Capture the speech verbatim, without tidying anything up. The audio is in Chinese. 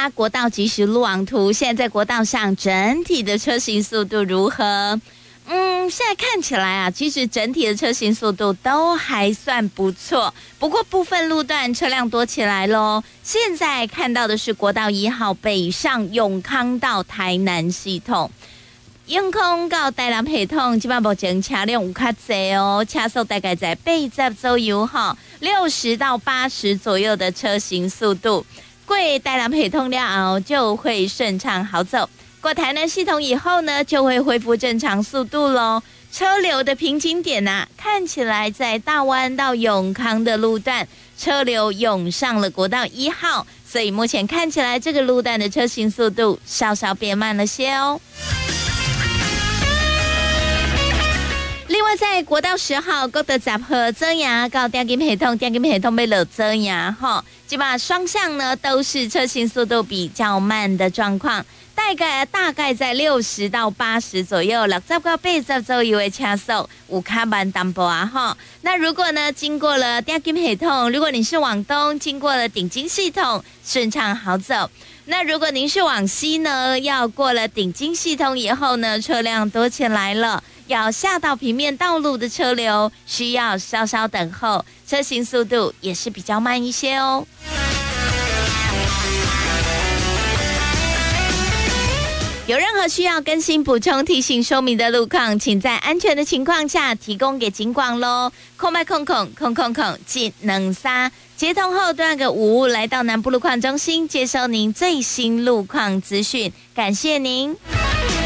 家国道即时路网图，现在在国道上整体的车行速度如何？嗯，现在看起来啊，其实整体的车行速度都还算不错，不过部分路段车辆多起来咯。现在看到的是国道一号北上永康到台南系统，永康到台南系统基本上目前车辆有较多哦，车速大概在八十左右哈，六十到八十左右的车行速度，过台南系统了后就会顺畅好走。过台南系统以后呢，就会恢复正常速度咯。车流的瓶颈点啊，看起来在大湾到永康的路段，车流涌上了国道一号，所以目前看起来这个路段的车行速度稍稍变慢了些哦。另外，在国道十号国道十号左右到点金系统，点金系统要落左右哈，基本上双向呢都是车行速度比较慢的状况。大概大概在六十到八十左右，六十到八十左右的车速有较慢淡薄啊哈。那如果呢经过了点金系统，如果你是往东经过了顶金系统，顺畅好走。那如果您是往西呢，要过了顶金系统以后呢，车辆多起来了，要下到平面道路的车流需要稍稍等候，车行速度也是比较慢一些哦。有任何需要更新、补充、提醒、说明的路况，请在安全的情况下提供给警广咯。空麦空空空空空进能杀接通后，段个五来到南部路况中心，接收您最新路况资讯。感谢您。